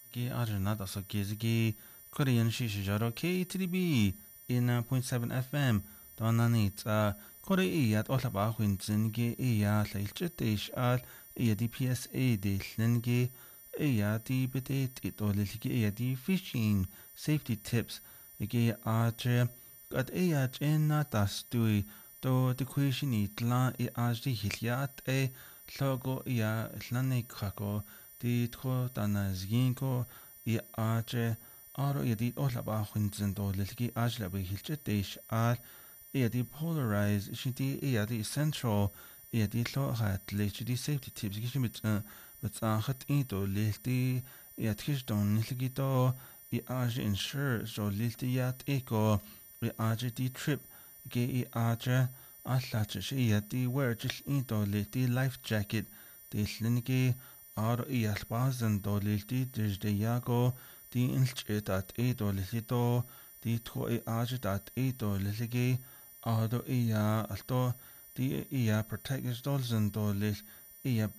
Ki arjuna so ki Korean shishijaro K3B in point 7 FM donanit Koreat otlaba huintin gi iya lailchetish al iya di PSA di lingi iya di bedit itolilgi iya di fishing safety tips gi aje kat iya jenna tastui to di kwishin itla I ajdi hiliat logo iya lanikako di tko tanazginko I aje aro yedi ohlaba huintin to lilgi ajlabi hilchetish al yedi polarize shidi yedi central yedi lo hat le shidi safety tips gishi mit hat into lilti yed kish don lilgi to I aj insure so lilti yat eko I aj di trip ge I aj allach shi yedi wear jill into lilti life jacket di lingi aro yalbazen do lilti dijde yago di inchit at edo lilito di tro aj at edo liligi ado iya alto di iya protect dolzen do lil iya